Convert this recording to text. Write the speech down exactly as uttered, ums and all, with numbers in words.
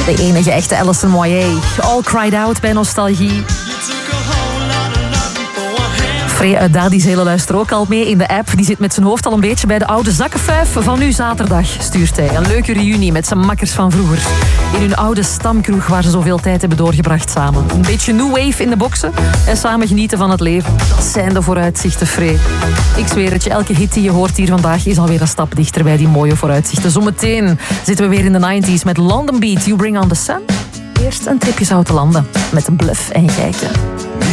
De enige echte Alison Moyet. All Cried Out bij Nostalgie. Free uit Daddyzelen luistert ook al mee in de app. Die zit met zijn hoofd al een beetje bij de oude zakkenfuif van nu zaterdag, stuurt hij. Een leuke reunie met zijn makkers van vroeger. In hun oude stamkroeg waar ze zoveel tijd hebben doorgebracht samen. Een beetje new wave in de boksen en samen genieten van het leven. Dat zijn de vooruitzichten, Free. Ik zweer het je, elke hit die je hoort hier vandaag is alweer een stap dichter bij die mooie vooruitzichten. Zometeen zitten we weer in de nineties met London Beat, You Bring on the Sun. Eerst een tripje zoute landen met een bluff en geiken.